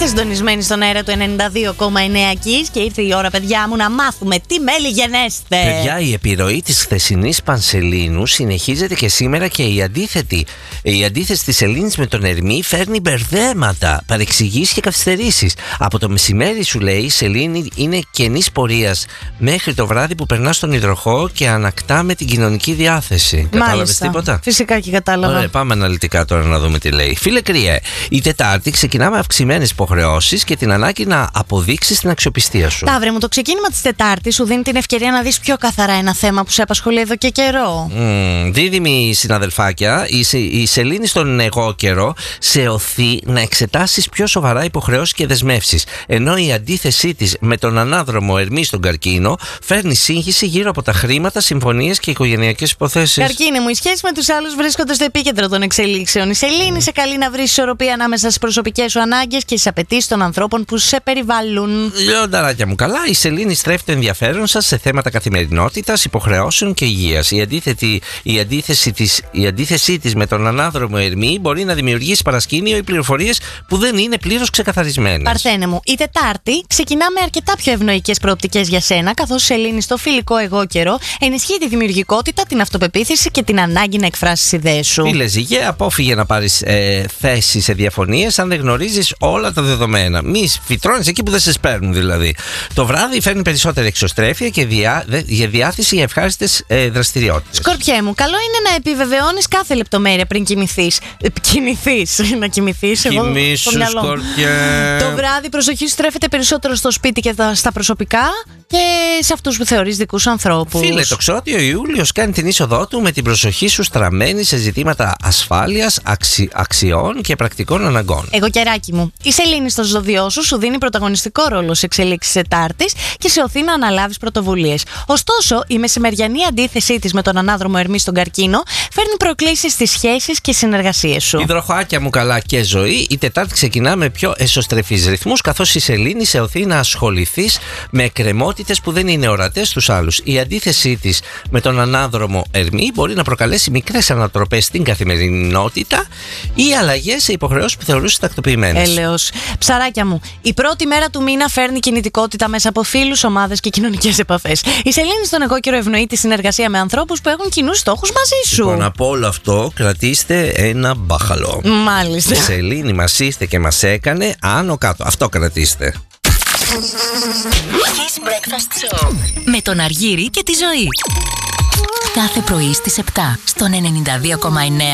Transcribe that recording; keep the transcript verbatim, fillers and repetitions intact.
Είστε συντονισμένοι στον αέρα του ενενήντα δύο κόμμα εννέα Kiss και ήρθε η ώρα, παιδιά μου, να μάθουμε τι μέλη γενέστε. Παιδιά, η επιρροή της χθεσινής Πανσελίνου συνεχίζεται και σήμερα και η αντίθετη. Η αντίθεση της Σελήνης με τον Ερμή φέρνει μπερδέματα, παρεξηγήσεις και καθυστερήσεις. Από το μεσημέρι, σου λέει, η Σελήνη είναι κενής πορείας μέχρι το βράδυ που περνά στον υδροχό και ανακτά με την κοινωνική διάθεση. Κατάλαβες τίποτα? Φυσικά και κατάλαβα. Ωραία, πάμε αναλυτικά τώρα να δούμε τι λέει. Φίλε Κρύε, η Τετάρτη ξεκινάμε αυξημένες υποχρεώσεις και την ανάγκη να αποδείξεις την αξιοπιστία σου. Ταύρε μου, το ξεκίνημα της Τετάρτης σου δίνει την ευκαιρία να δεις πιο καθαρά ένα θέμα που σε απασχολεί εδώ και καιρό. Mm, δίδυμη συναδελφάκια, η, η Σελήνη στον εγώ καιρό σε οθεί να εξετάσεις πιο σοβαρά υποχρεώσεις και δεσμεύσεις. Ενώ η αντίθεσή της με τον ανάδρομο Ερμή στον Καρκίνο φέρνει σύγχυση γύρω από τα χρήματα, συμφωνίες και οικογενειακές υποθέσεις. Καρκίνη μου, οι σχέσεις με τους άλλους βρίσκονται στο επίκεντρο των εξελίξεων. Η Σελήνη σε καλεί να βρεις ισορροπία ανάμεσα στις προσωπικές σου ανάγκες και στις απαιτήσεις των ανθρώπων που σε περιβάλλουν. Λιονταράκια μου, καλά. Η Σελήνη στρέφει το ενδιαφέρον σας σε θέματα καθημερινότητας, υποχρεώσεων και υγείας. Η, αντίθετη, η, αντίθεση της, η αντίθεσή της με τον ανάδρομο Ερμή μπορεί να δημιουργήσει παρασκήνιο ή πληροφορίες που δεν είναι πλήρως ξεκαθαρισμένες. Παρθένε μου, η Τετάρτη ξεκινά με αρκετά πιο ευνοϊκές προοπτικές για σένα, καθώς η Σελήνη στο φιλικό εγώ καιρό ενισχύει τη δημιουργικότητα, την αυτοπεποίθηση και την ανάγκη να εκφράσεις τις ιδέες σου. Φίλε Ζυγέ, απόφυγε να πάρεις ε, θέση σε διαφωνίες αν δεν γνωρίζεις όλα τα δεδομένα. Μη φυτρώνεις εκεί που δεν σε σπέρνουν δηλαδή. Το βράδυ φέρνει περισσότερη εξωστρέφεια και διά, δε, για διάθεση για ευχάριστες ε, δραστηριότητες. Σκορπιέ μου, καλό είναι να επιβεβαιώνεις κάθε λεπτομέρεια πριν κοιμηθείς. Ε, κοιμηθείς. να κοιμηθείς. Κοιμήσου, Σκορπιέ. Το βράδυ η προσοχή σου στρέφεται περισσότερο στο σπίτι και στα προσωπικά και σε αυτούς που θεωρείς δικούς ανθρώπους. Φίλε, το ξώτιο Ιούλιος κάνει την είσοδό του με την προσοχή σου στραμμένη σε ζητήματα ασφάλειας, αξι, αξιών και πρακτικών αναγκών. Εγώ καιράκι μου, η Σελήνη στο ζωδιό σου σου δίνει πρωταγωνιστικό ρόλο σε εξελίξεις Τετάρτης και σε οθεί να αναλάβεις πρωτοβουλίες. Ωστόσο, η μεσημεριανή αντίθεσή της με τον ανάδρομο Ερμή στον Καρκίνο φέρνει προκλήσεις στις σχέσεις και συνεργασίες σου. Υδροχοάκια μου, καλά και ζωή. Η Τετάρτη ξεκινά με πιο εσωστρεφείς ρυθμούς, καθώς η Σελήνη σε οθεί να ασχοληθείς με εκκρεμότητες που δεν είναι ορατές στους άλλους. Η αντίθεσή της με τον ανάδρομο Ερμή μπορεί να προκαλέσει μικρές ανατροπές στην καθημερινότητα ή αλλαγές σε υποχρεώσεις που θεωρούσες τακτοποιημένες. Έλεος. Ψαράκια μου, η πρώτη μέρα του μήνα φέρνει κινητικότητα μέσα από φίλους, ομάδες και κοινωνικές επαφές. Η Σελήνη στον εγώ καιρό ευνοεί τη συνεργασία με ανθρώπους που έχουν κοινούς στόχους μαζί σου. Λοιπόν, από όλο αυτό κρατήστε ένα μπάχαλο. Μάλιστα. Η Σελήνη μας ήρθε και μας έκανε άνω κάτω. Αυτό κρατήστε. Kiss Breakfast Show με τον Αργύρη και τη Ζωή. Κάθε πρωί στις επτά στον ενενήντα δύο κόμμα εννέα.